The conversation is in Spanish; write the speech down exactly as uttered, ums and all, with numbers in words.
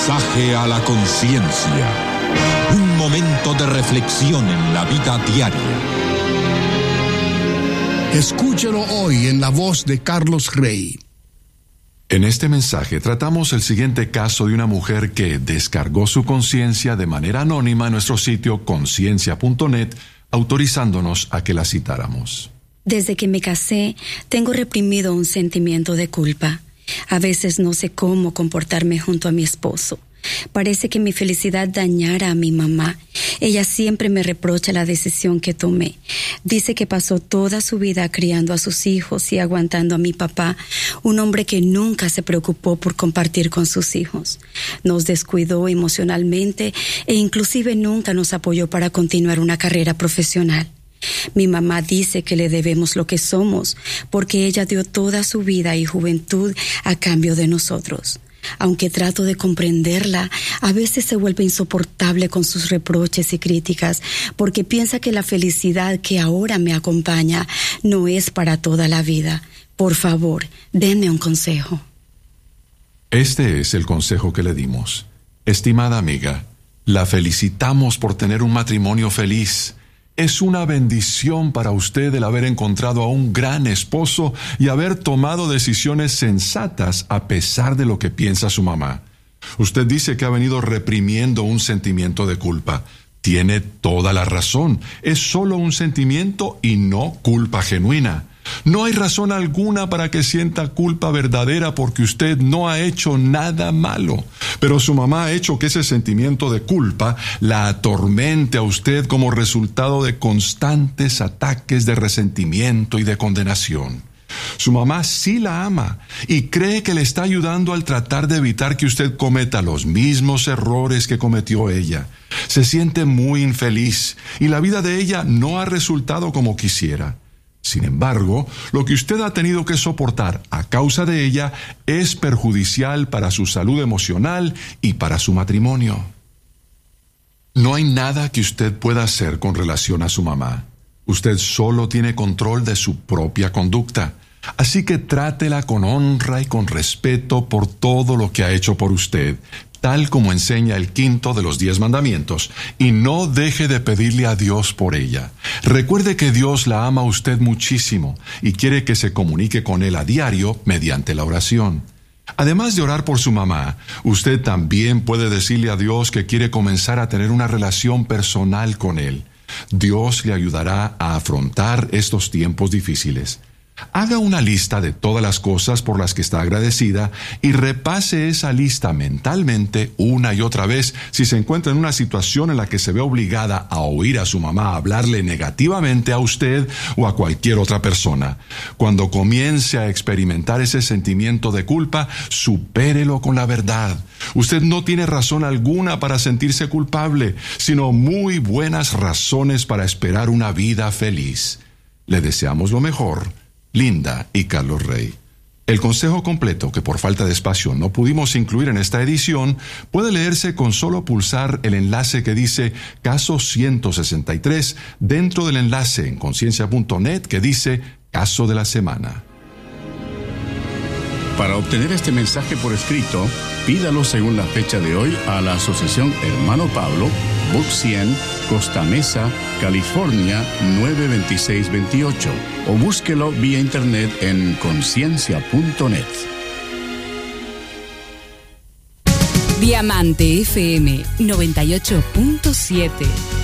Mensaje a la conciencia. Un momento de reflexión en la vida diaria. Escúchelo hoy en la voz de Carlos Rey. En este mensaje tratamos el siguiente caso de una mujer que descargó su conciencia de manera anónima en nuestro sitio conciencia punto net, autorizándonos a que la citáramos. Desde que me casé, tengo reprimido un sentimiento de culpa. A veces no sé cómo comportarme junto a mi esposo. Parece que mi felicidad dañara a mi mamá. Ella siempre me reprocha la decisión que tomé. Dice que pasó toda su vida criando a sus hijos y aguantando a mi papá, un hombre que nunca se preocupó por compartir con sus hijos. Nos descuidó emocionalmente e inclusive nunca nos apoyó para continuar una carrera profesional. Mi mamá dice que le debemos lo que somos, porque ella dio toda su vida y juventud a cambio de nosotros. Aunque trato de comprenderla, a veces se vuelve insoportable con sus reproches y críticas, porque piensa que la felicidad que ahora me acompaña no es para toda la vida. Por favor, denme un consejo. Este es el consejo que le dimos. Estimada amiga, la felicitamos por tener un matrimonio feliz. Es una bendición para usted el haber encontrado a un gran esposo y haber tomado decisiones sensatas a pesar de lo que piensa su mamá. Usted dice que ha venido reprimiendo un sentimiento de culpa. Tiene toda la razón. Es solo un sentimiento y no culpa genuina. No hay razón alguna para que sienta culpa verdadera porque usted no ha hecho nada malo. Pero su mamá ha hecho que ese sentimiento de culpa la atormente a usted como resultado de constantes ataques de resentimiento y de condenación. Su mamá sí la ama y cree que le está ayudando al tratar de evitar que usted cometa los mismos errores que cometió ella. Se siente muy infeliz y la vida de ella no ha resultado como quisiera. Sin embargo, lo que usted ha tenido que soportar a causa de ella es perjudicial para su salud emocional y para su matrimonio. No hay nada que usted pueda hacer con relación a su mamá. Usted solo tiene control de su propia conducta. Así que trátela con honra y con respeto por todo lo que ha hecho por usted, tal como enseña el quinto de los diez mandamientos, y no deje de pedirle a Dios por ella. Recuerde que Dios la ama a usted muchísimo y quiere que se comunique con Él a diario mediante la oración. Además de orar por su mamá, usted también puede decirle a Dios que quiere comenzar a tener una relación personal con Él. Dios le ayudará a afrontar estos tiempos difíciles. Haga una lista de todas las cosas por las que está agradecida y repase esa lista mentalmente una y otra vez si se encuentra en una situación en la que se ve obligada a oír a su mamá hablarle negativamente a usted o a cualquier otra persona. Cuando comience a experimentar ese sentimiento de culpa, supérelo con la verdad. Usted no tiene razón alguna para sentirse culpable, sino muy buenas razones para esperar una vida feliz. Le deseamos lo mejor. Linda y Carlos Rey. El consejo completo, que por falta de espacio no pudimos incluir en esta edición, puede leerse con solo pulsar el enlace que dice Caso ciento sesenta y tres dentro del enlace en conciencia punto net que dice Caso de la Semana. Para obtener este mensaje por escrito, pídalo según la fecha de hoy a la Asociación Hermano Pablo, Box cien, Costa Mesa, California nueve dos seis dos ocho, o búsquelo vía internet en conciencia punto net. Diamante F M noventa y ocho punto siete.